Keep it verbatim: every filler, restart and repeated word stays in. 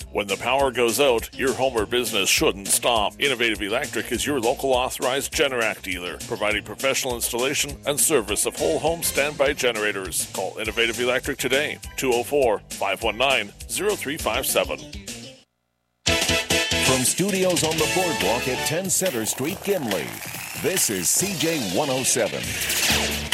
When the power goes out, your home or business shouldn't stop. Innovative Electric is your local authorized Generac dealer, providing professional installation and service of whole home standby generators. Call Innovative Electric today, two oh four, five one nine, oh three five seven. From studios on the boardwalk at ten Center Street, Gimli, this is C J one oh seven.